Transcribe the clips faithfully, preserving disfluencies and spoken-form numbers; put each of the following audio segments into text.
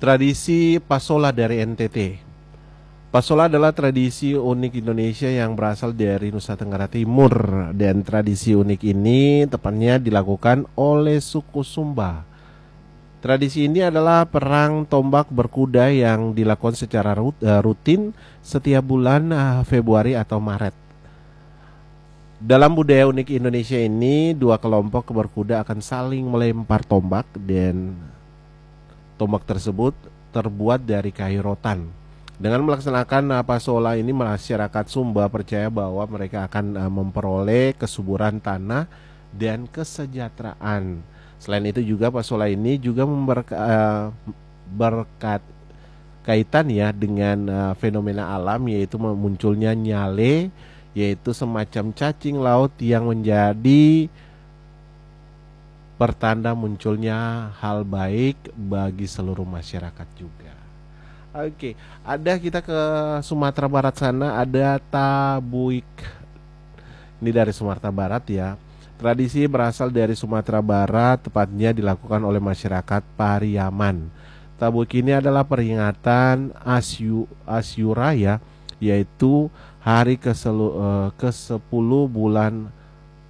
Tradisi Pasola dari N T T. Pasola adalah tradisi unik Indonesia yang berasal dari Nusa Tenggara Timur, dan tradisi unik ini tepatnya dilakukan oleh suku Sumba. Tradisi ini adalah perang tombak berkuda yang dilakukan secara rut- eh, rutin setiap bulan eh, Februari atau Maret. Dalam budaya unik Indonesia ini, dua kelompok berkuda akan saling melempar tombak, dan tombak tersebut terbuat dari kayu rotan. Dengan melaksanakan uh, pasola ini, masyarakat Sumba percaya bahwa mereka akan uh, memperoleh kesuburan tanah dan kesejahteraan. Selain itu juga pasola ini juga memberka, uh, berkat kaitan ya dengan uh, fenomena alam, yaitu munculnya nyale, yaitu semacam cacing laut yang menjadi pertanda munculnya hal baik bagi seluruh masyarakat juga. Oke, ada kita ke Sumatera Barat sana, ada Tabuik. Ini dari Sumatera Barat ya. Tradisi berasal dari Sumatera Barat, tepatnya dilakukan oleh masyarakat Pariaman. Tabuik ini adalah peringatan Asyu Asyura, yaitu hari ke sepuluh bulan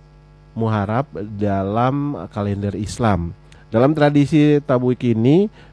Muharram dalam kalender Islam. Dalam tradisi Tabuik ini,